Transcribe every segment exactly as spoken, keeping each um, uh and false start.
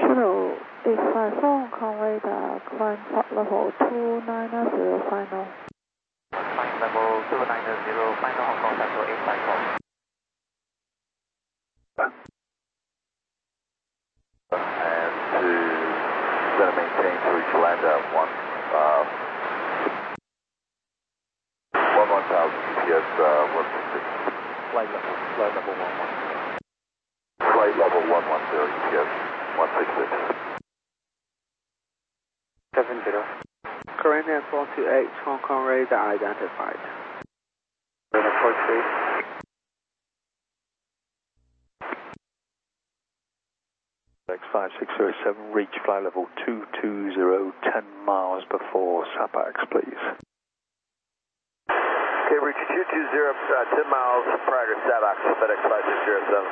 Kilo eight five four, Hong Kong radar, climb flight level two nine zero final. Climb level two nine zero, final Hong Kong Central eight five four. And to gonna maintain to reach land at one, uh, one one thousand G P S, uh, one six six. Flight level, flight level one one. Flight level one one zero G P S, one six six. seven zero. Korean four two eight, Hong Kong radar identified. Report three. X five six zero seven, reach flight level two two zero, ten miles before S A P X, please. Okay, reach two two zero, uh, ten miles prior to S A P X, FedEx five six zero seven.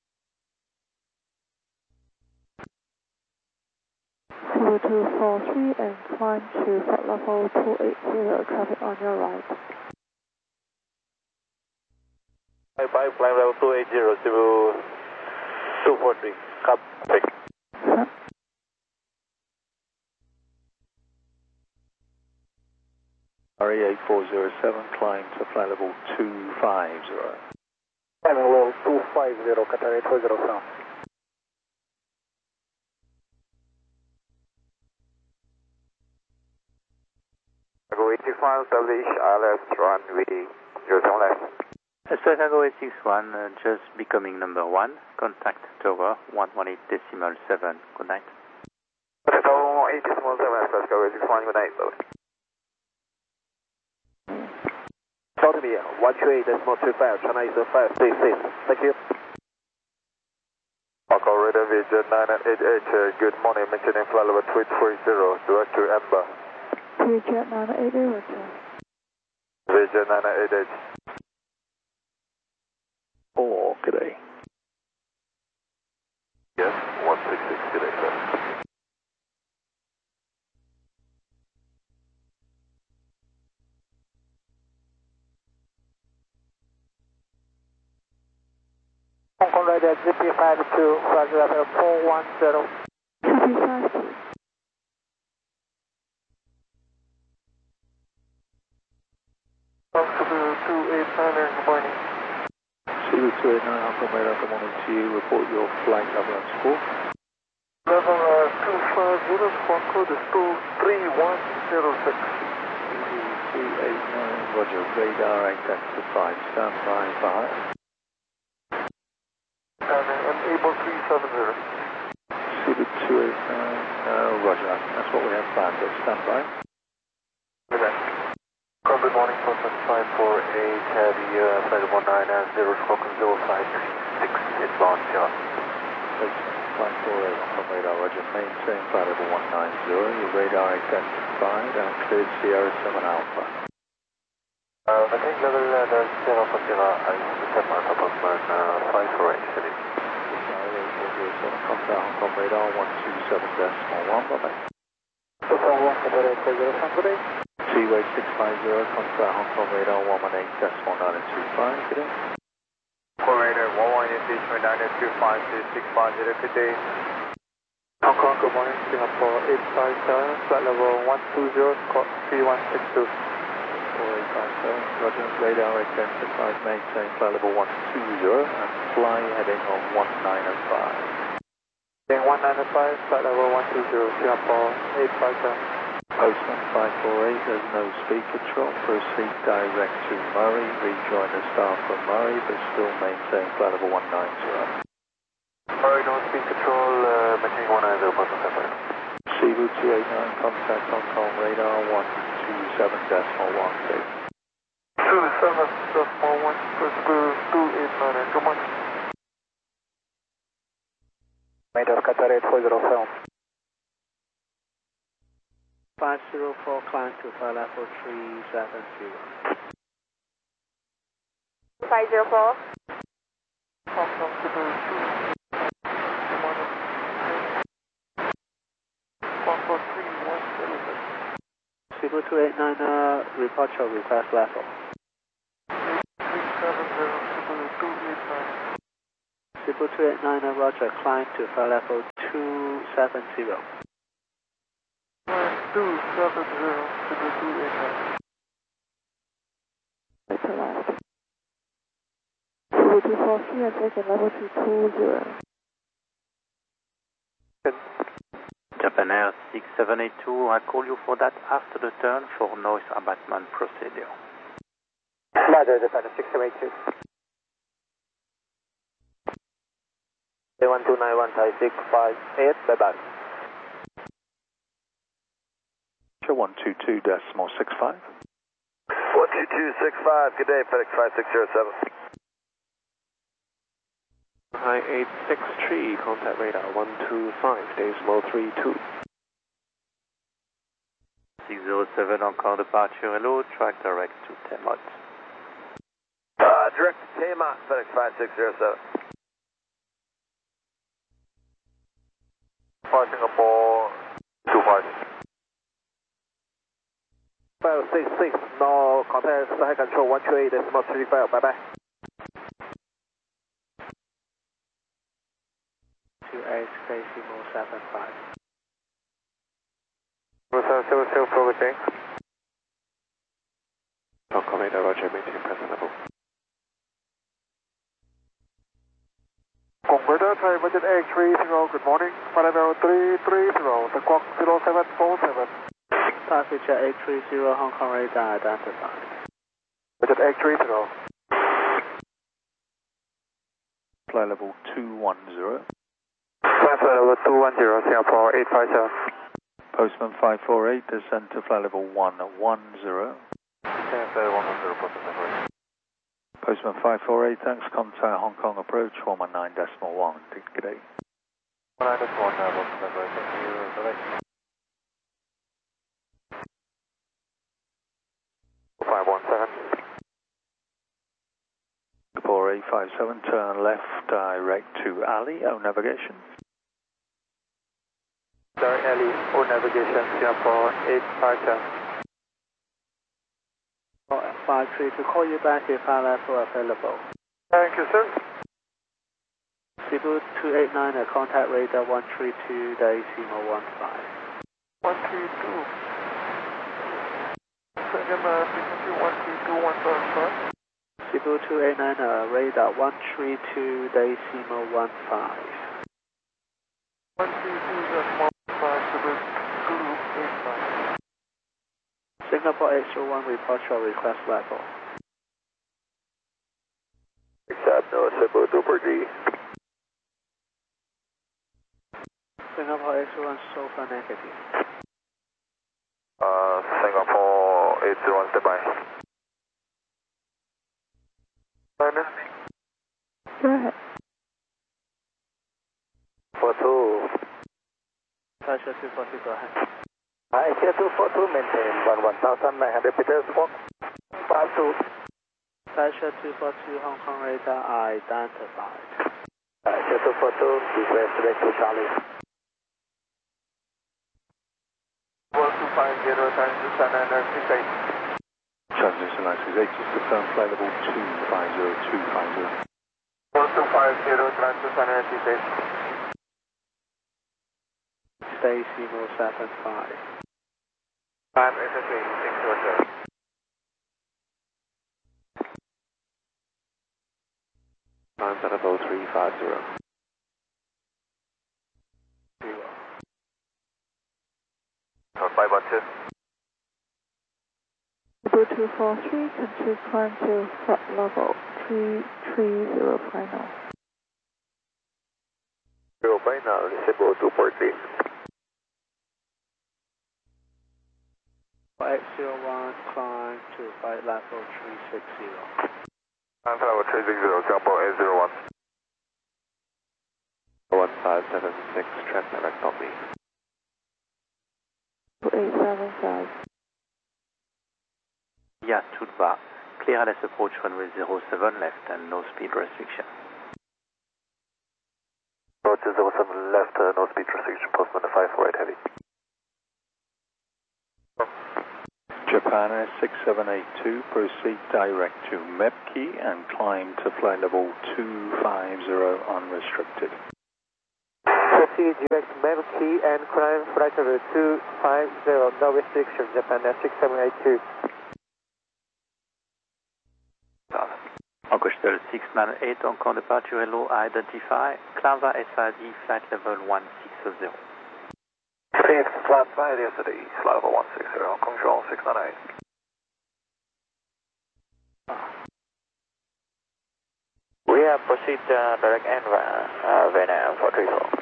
Zero two four three and climb to flight level two eight zero, traffic on your right. Bye bye, flight level two eight zero, zero two four three. Copy. Huh? R E eight four zero seven, climb to flight level two five zero. Climbing level two five zero, Qatar eight four zero seven. Cargo eighty-five, establish I L S runway zero seven left. Express Cargo eight six one, uh, just becoming number one, contact tower one one eight decimal seven, good night. Contact tower one one eight decimal seven, Express Cargo eight six one, good night, bye. Talk to me, one two eight decimal two five, China is five six six, thank you. Hong Radar Vision nine eight eight, uh, good morning, maintaining flight level two eight four zero, direct to Ember. Vision nine eight eight, Roger. Vision nine eight eight. Four, good day. Yes, one six six, good day, sir. Hong Kong radar G P five two, flight level four one zero. G P five two. two eight nine, good morning. Zulu two eight nine, Hong Kong radar, good morning to you. Report your flight level and score. Level uh, two five zero, squawk code is two three one zero six. Zulu two eight nine, roger, radar identified, stand by for high. And uh, enable three seven zero. Zulu two eight nine, uh, roger, that's what we have planned, but stand by. Good morning, Foxtrot five four eight, heavy uh, flight one nine zero, squawk zero five six, it's launch yard. five four eight, Hong Kong radar, roger, maintain flight level one nine zero, your radar identified and cleared Sierra seven Alpha. Uh, maintain level uh, the zero for zero, I set my top of man uh, five four eight, city. Sierra eight four zero seven, contact Hong Kong radar one two seven decimal one, bye-bye. two seven one, Qatar eight four zero seven, good day. Seaway six five zero, contact Hong Kong radar one one eight decimal nine two five, good day. Hong Kong radar one one eight decimal nine two five six five zero, good day. Hong Kong, good morning, Singapore eight five seven, flight level one two zero, squawk three one six two. four eight five seven, roger, radar identified, maintain flight level one two zero and fly heading on one nine five. Heading one nine five, flight level one two zero, Singapore eight five seven. Postman five four eight, there's no speed control, proceed direct to Murray, rejoin the staff from Murray, but still maintain flight level one nine zero. Murray, no speed control, uh, maintaining one nine zero, Boston Center. Cebu two eight nine, contact Hong Kong radar one two seven decimal one, please. two seven decimal one, two eight nine, good morning. Made of Qatar eight four zero seven. five zero four, climb to flight level three seven zero. five zero four. Hong Kong to the two. Good morning. one four three one zero six. Cebu two eight nine, uh, report your request level. three seven zero, Cebu two eight nine. Cebu two eight nine, uh, roger, climb to flight level two two seven zero. two seven zero, Cebu two eight nine. Right to left. Cebu two four three and take a level two two zero. Japan Air six seven eight two, I call you for that after the turn for noise abatement procedure. Roger, Japan six seven eight two. one two nine one five six five eight, bye bye. one two two decimal six five. one two two six five, good day, FedEx five six zero seven. Hi eight six three, contact radar one two five, decimal three two. six zero seven, encore departure, hello, track direct to Temot. Uh, direct to Temot, FedEx five six zero seven. Five Singapore, two five. five six six, no contact, high control one two eight, decimal three five, bye bye. two eight, decimal seven five. seven zero zero, progressing. Falcon radar, roger, maintain present level. Converter, try budget X three zero, good morning. Flight level three three zero, the clock zero seven four seven. Passenger eight three zero, Hong Kong radar identified. Budget X three zero. Flight level two one zero. Flight level two one zero, Singapore eight five seven. Postman five four eight, descend to flight level one one zero. Flight one one zero, postman. Postman five four eight, thanks, contact Hong Kong approach one one nine decimal one, good day. one nine decimal one, postman, five one seven. Singapore eight five seven, turn left direct to Ali, O navigation. Direct Ali, O navigation, Singapore eight five seven. five three to call you back if our level available. Thank you, sir. Cebu two eight nine, a contact radar one three two, decimal one five. one three two. Second uh, frequency one three two one seven five. Cebu two eight nine, uh, radar one three two, decimal one five. one three two decimal one five, Cebu two eight nine. Singapore eight zero one, report your request level. Accept, no, Cebu two per G. Singapore eight zero one, so far negative. Uh, Singapore eight zero one, step by. Go ahead. four two. Passenger two four two, go ahead. Hi, two four two, maintain one one thousand nine hundred meters, walk five two. Passenger two four two, Hong Kong radar identified. Hi, two four two, request direct to Charlie. one two five zero, times to San Andreas six eight. Transmission line six eight, just confirm flight level two five zero two five zero. one two five zero, times to San Andreas six eight. Decimal seven five. I'm S S A six zero seven. Times at level three five zero. Zero. five one two. Cebu two four three, continue climb to flight level three three zero final. Zero final, Cebu two four three. eight zero one, climb to flight level three six zero. I'm level three six zero, Singapore eight zero one. one five seven six, track direct on me. two eight seven five. Yeah, Tudba, clear L S approach runway zero seven left and no speed restriction. Approach zero seven left, uh, no speed restriction, postman five four eight heavy. Japan Air six seven eight two, proceed direct to Mepki and climb to flight level two five zero unrestricted. Proceed direct key and climb flight level two five zero, no restriction, Japan Air six seven eight two. Coastal six nine eight, Hong Kong departure, hello, identify, Clava S I D, flight level one six zero. Fifth, flat by the S I D, flight level one six zero, control six nine eight. We have proceed uh, direct and uh, Vietnam four three four.